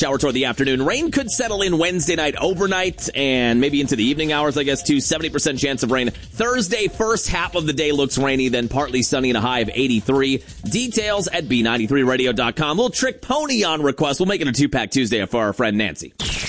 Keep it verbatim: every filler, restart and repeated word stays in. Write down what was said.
Shower toward the afternoon. Rain could settle in Wednesday night overnight and maybe into the evening hours, I guess, too. seventy percent chance of rain. Thursday, first half of the day looks rainy, then partly sunny and a high of eighty-three. Details at B ninety-three radio dot com. Little trick pony on request. We'll make it a two-pack Tuesday for our friend Nancy.